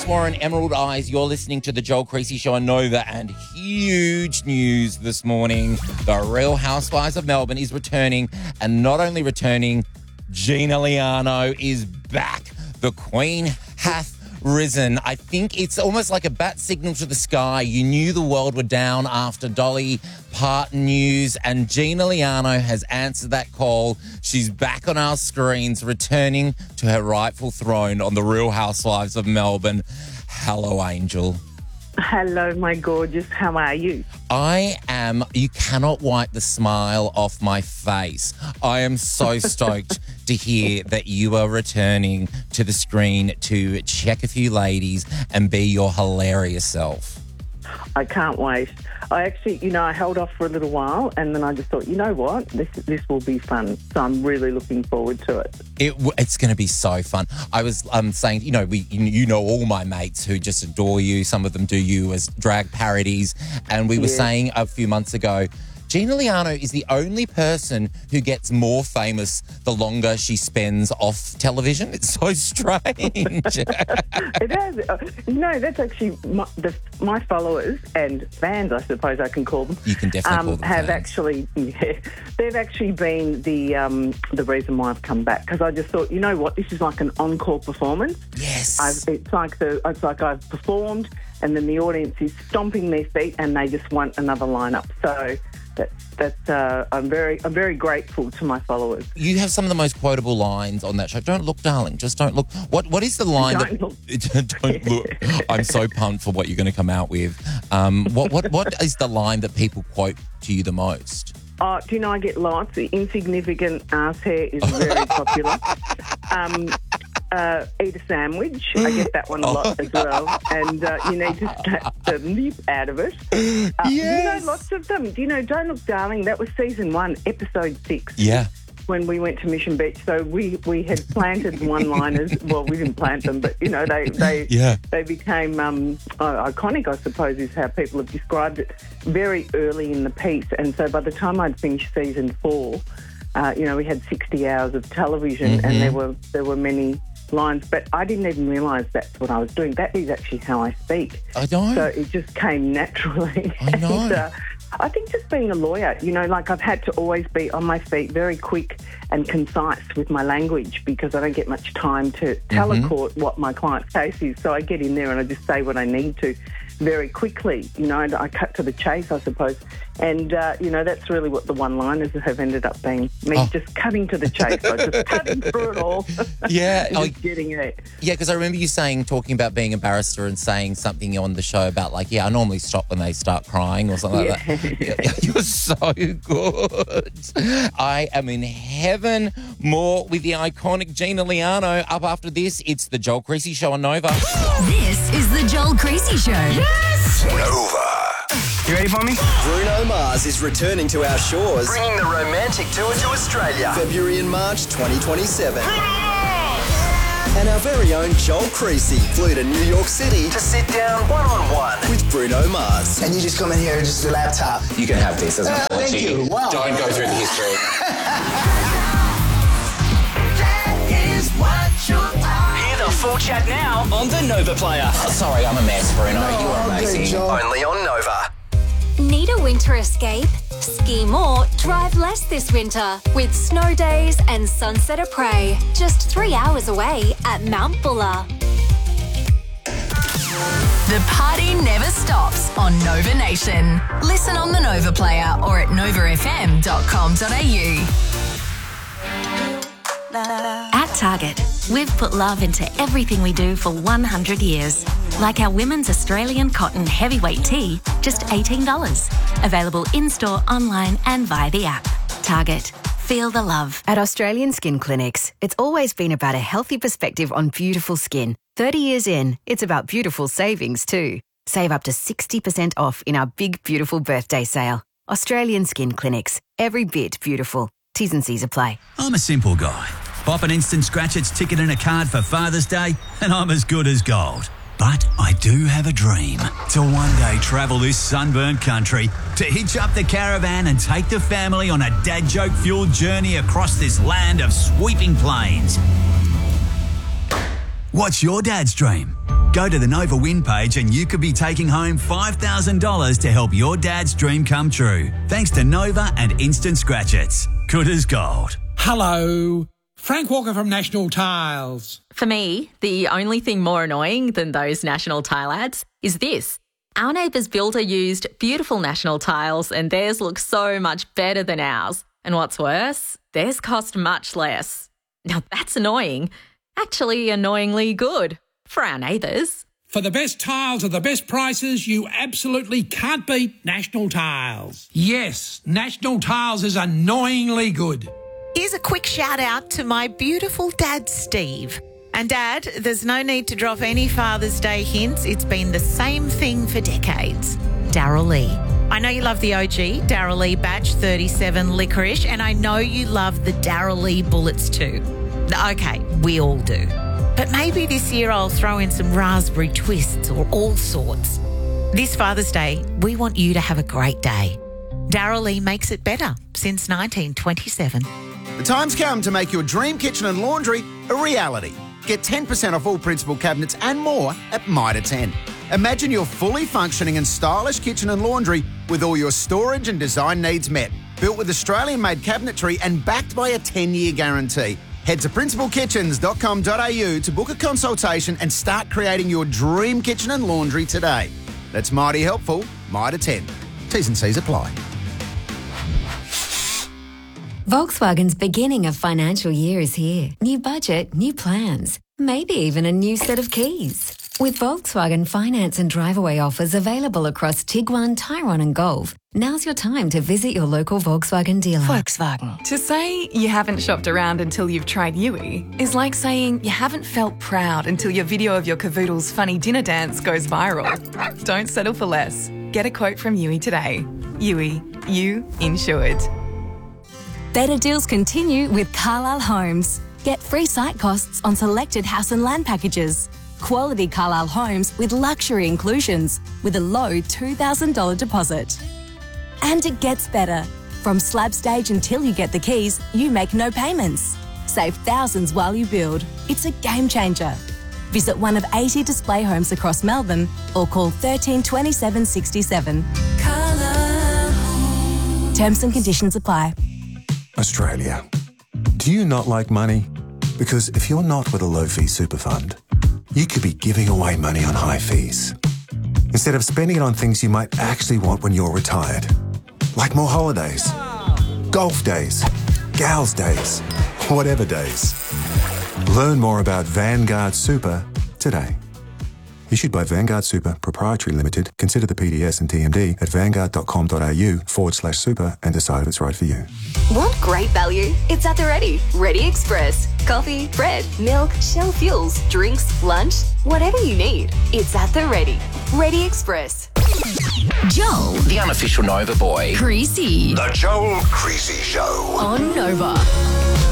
Warren, Emerald Eyes. You're listening to the Joel Creasy Show on Nova, and huge news this morning. The Real Housewives of Melbourne is returning, and not only returning, Gina Liano is back. The Queen hath risen. I think it's almost like a bat signal to the sky. You knew the world were down after Dolly Parton news, and Gina Liano has answered that call. She's back on our screens, returning to her rightful throne on the Real Housewives of Melbourne. Hello, Angel. Hello, my gorgeous. How are you? I am. You cannot wipe the smile off my face. I am so stoked to hear that you are returning to the screen to check a few ladies and be your hilarious self. I can't wait. I actually, I held off for a little while, and then I just thought, you know what, this will be fun. So I'm really looking forward to it. It's going to be so fun. I was saying, you know all my mates who just adore you. Some of them do you as drag parodies, and we were saying a few months ago, Gina Liano is the only person who gets more famous the longer she spends off television. It's so strange. It has. That's actually my followers and fans, I suppose I can call them. You can definitely call them fans. They've actually been the reason why I've come back, because I just thought, you know what, this is like an encore performance. Yes. It's like I've performed, and then the audience is stomping their feet, and they just want another lineup. So. I'm very grateful to my followers. You have some of the most quotable lines on that show. Don't look, darling. Just don't look. What is the line? Don't look. I'm so pumped for what you're going to come out with. What is the line that people quote to you the most? Oh, do you know I get lots? The insignificant ass hair is very popular. Eat a sandwich. I get that one a lot as well. And you need to slap the lip out of it. Yes. Lots of them. Don't Look, Darling, that was season 1, episode 6. Yeah. When we went to Mission Beach. So we had planted one-liners. Well, we didn't plant them, but, they became iconic, I suppose, is how people have described it, very early in the piece. And so by the time I'd finished season 4, we had 60 hours of television, and there were many lines, but I didn't even realise that's what I was doing. That is actually how I speak. I know. So it just came naturally. I know. And, I think just being a lawyer, I've had to always be on my feet, very quick and concise with my language, because I don't get much time to tell a court what my client's case is. So I get in there and I just say what I need to very quickly. I cut to the chase, I suppose. And, that's really what the one-liners have ended up being. Me just cutting to the chase. I just cutting through it all. Yeah. Just getting it. Yeah, because I remember you talking about being a barrister and saying something on the show about I normally stop when they start crying or something like that. You're so good. I am in heaven. More with the iconic Gina Liano. Up after this, it's the Joel Creasy Show on Nova. This is the Joel Creasy Show. Yes! Nova. You ready for me? Bruno Mars is returning to our shores, bringing the romantic tour to Australia. February and March 2027. And our very own Joel Creasy flew to New York City to sit down one-on-one with Bruno Mars. And you just come in here with just a laptop. You can have this as a thank you. Wow. Don't go through the history. Hear the full chat now on the Nova Player. Oh, sorry, I'm a mess, Bruno. You're amazing. Only on Nova. Need a winter escape? Ski more, drive less this winter with snow days and Sunset Apres. Just 3 hours away at Mount Buller. The party never stops on Nova Nation. Listen on the Nova Player or at novafm.com.au. At Target, we've put love into everything we do for 100 years. Like our women's Australian cotton heavyweight tee, just $18. Available in-store, online and via the app. Target. Feel the love. At Australian Skin Clinics, it's always been about a healthy perspective on beautiful skin. 30 years in, it's about beautiful savings too. Save up to 60% off in our big, beautiful birthday sale. Australian Skin Clinics. Every bit beautiful. T's and C's apply. I'm a simple guy. Pop an instant scratch-its ticket and a card for Father's Day, and I'm as good as gold. But I do have a dream to one day travel this sunburnt country, to hitch up the caravan and take the family on a dad joke-fueled journey across this land of sweeping plains. What's your dad's dream? Go to the Nova Win page and you could be taking home $5,000 to help your dad's dream come true. Thanks to Nova and Instant Scratch-Its. Good as gold. Hello. Frank Walker from National Tiles. For me, the only thing more annoying than those National Tile ads is this. Our neighbour's builder used beautiful National Tiles and theirs looks so much better than ours. And what's worse, theirs cost much less. Now that's annoying. Actually, annoyingly good for our neighbours. For the best tiles at the best prices, you absolutely can't beat National Tiles. Yes, National Tiles is annoyingly good. Here's a quick shout out to my beautiful dad, Steve. And Dad, there's no need to drop any Father's Day hints. It's been the same thing for decades. Daryl Lee. I know you love the OG, Daryl Lee Batch 37 Licorice, and I know you love the Daryl Lee Bullets too. Okay, we all do. But maybe this year I'll throw in some raspberry twists or all sorts. This Father's Day, we want you to have a great day. Daryl Lee makes it better since 1927. The time's come to make your dream kitchen and laundry a reality. Get 10% off all Principal cabinets and more at Mitre 10. Imagine your fully functioning and stylish kitchen and laundry with all your storage and design needs met. Built with Australian-made cabinetry and backed by a 10-year guarantee. Head to principalkitchens.com.au to book a consultation and start creating your dream kitchen and laundry today. That's mighty helpful. Mitre 10. T's and C's apply. Volkswagen's beginning of financial year is here. New budget, new plans, maybe even a new set of keys. With Volkswagen finance and drive-away offers available across Tiguan, Tyrone and Golf, now's your time to visit your local Volkswagen dealer. Volkswagen. To say you haven't shopped around until you've tried Yui is like saying you haven't felt proud until your video of your cavoodle's funny dinner dance goes viral. Don't settle for less. Get a quote from Yui today. Yui, you insured. Better deals continue with Carlisle Homes. Get free site costs on selected house and land packages. Quality Carlisle homes with luxury inclusions with a low $2,000 deposit. And it gets better. From slab stage until you get the keys, you make no payments. Save thousands while you build. It's a game changer. Visit one of 80 display homes across Melbourne or call 13 27 67. Terms and conditions apply. Australia. Do you not like money? Because if you're not with a low-fee super fund, you could be giving away money on high fees instead of spending it on things you might actually want when you're retired, like more holidays, golf days, gals days, whatever days. Learn more about Vanguard Super today. Issued by Vanguard Super Proprietary Limited. Consider the PDS and TMD at vanguard.com.au/super and decide if it's right for you. Want great value? It's at the Ready. Ready Express. Coffee, bread, milk, Shell fuels, drinks, lunch, whatever you need. It's at the Ready. Ready Express. Joel. The unofficial Nova boy. Creasy. The Joel Creasy Show. On Nova.